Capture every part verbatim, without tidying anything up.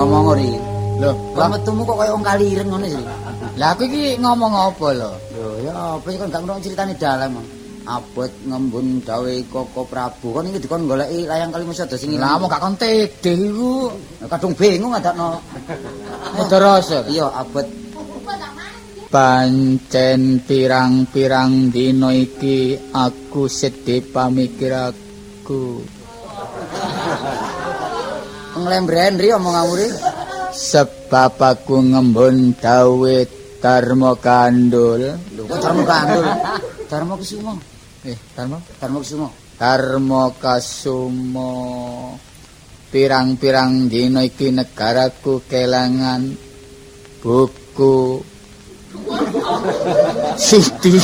ngomong ori. Lho, kok metumu kok kaya wong kaliren ngono sih. Lah aku iki ngomong apa lho? Lho, ya apa sih kon gak ngerti ceritane dalam. Abot ngembun dawe Koko Prabu. Kon iki dikon goleki layang Kalimasada sing Lah mong gak kon tegeh iku. Kadung bingung ngadakno. Terus iya abot pancen pirang-pirang dina iki aku sedhe pamikir aku. Nglembren ri omonganmu ri. Sebab aku ngembun dawe Darma Kandul. Lho kok Darma Kandul? Darma Kusuma. Eh, Darma? Darma Kusuma. Darma Kasuma. Pirang-pirang dina iki negaraku kelangan buku Siti.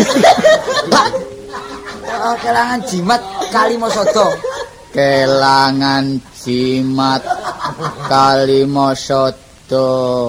Oh, kelangan jimat Kalimasada. Kelangan jimat Kalimasada.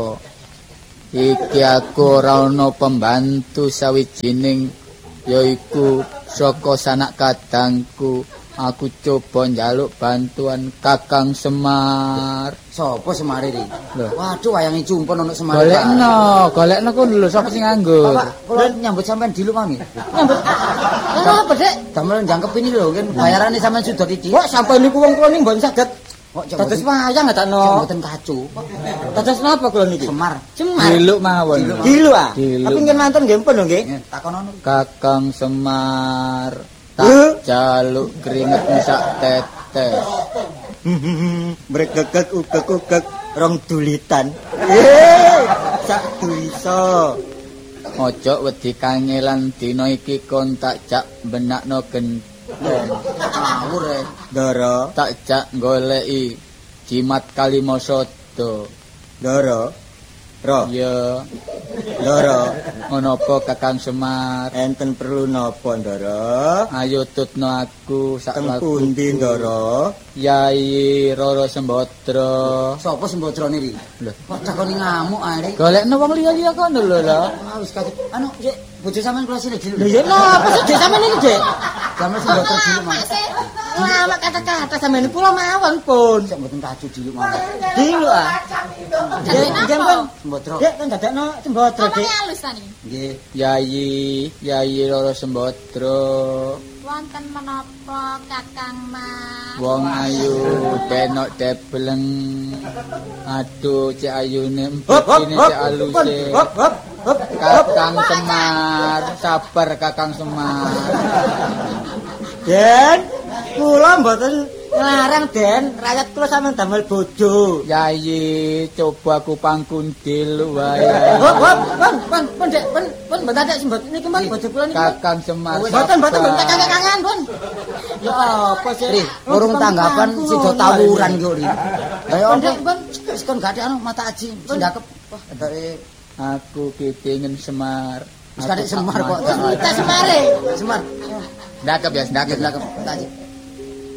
Iki aku ora ana pembantu sawijining yaiku saka sanak kadangku. Aku coba njaluk bantuan Kakang Semar. Sopo Semar iki? Lho. Waduh wayange cumpun ono Semar. Golekno, golekno ku lho sapa sing nganggur. Pak, kula nyambut sampean diluk mami. Nyambut. Lah apa, Dek? Damel njangkep ini lho, kan bayarane sampean sudah iki. Kok sampai niku wong kula niku mboten saged. Kok Dados wayang ngadakno. mboten kacu. Dados napa kula niki? Semar. Semar. Diluk mawon. Dilu ah. Diluk. Tapi ngen mantun nggih pun lho nggih. Takonono. Kakang Semar. Huh? Tak jaluk keringetmu sak tetes. Bregegek ugek-ugek rong dulitan. Eh, sak duliso. Ojo wedi kangelan dina iki kon tak jak benakno gentong. Ngawur e. Ndara, Tak jak goleki jimat Kalimasada. ndara. Ro, Ya, ndara. ngono apa Kakang Semar? Enten perlu napa, ndara? Ayo tutno aku sak Teng laku. pundi, ndara? Yai Roro Sembodra. Sopo sembodrane iki? Lho, Kok cakoni ngamuk ae. Ri? golekno wong liya-liya kono lho lho. Ah wis kaget. Anu, Dek, bojo sampean kula sini dulu. Lho ya napa sih Dek sampean iki, Dek? Damel sembodrane diluk mami. Lama kata-kata sampean kula mawon pun. Sik mboten kacu diluk mami. Dilu ah. Dek, nggih pun. Sembodra. Dek kan dadakno sembodra, Dek. halus tani. Nggih. Yai, Yai Roro Sembodra. Wonten menapa Kakang Mas? Wong ayu denok debleng. Aduh cek ayune Hop hop empine hop. cek aluse. Hop hop hop. Kakang Semar, sabar Kakang Semar. Den, kula mboten nglarang Den, rakyat kula sampean damel bojo. Yai, coba aku pangkundil wae. Hop hop, pun pun pun Dek, pun pun mboten ada sembot niki mah bojo kula niki. Kakang Semar. Mboten mboten mboten sabar. kangen-kangen, pun. Ya apa sih? Ri, urung tanggapan sida tawuran ki Ri. Lah ya Dek, apa? pun. Wis kon gak ada anu mata aji sindakep. Wah, edake Aku kepengin Semar. wis kadek Semar kok. Kita semare. Semar. Ndakep ya, ndakep. Ndakep, tak aji.